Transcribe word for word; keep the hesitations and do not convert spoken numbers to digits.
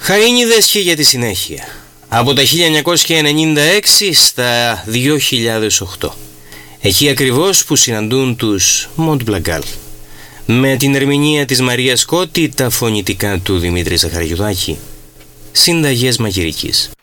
Χαρίνιδες και για τη συνέχεια. Από τα χίλια εννιακόσια ενενήντα έξι στα δύο χιλιάδες οκτώ. Εκεί ακριβώς που συναντούν τους Μοντ-Μπλαγκάλ. Με την ερμηνεία της Μαρίας Κώτη, τα φωνητικά του Δημήτρη Ζαχαριουδάκη. Συνταγές μαγειρικής.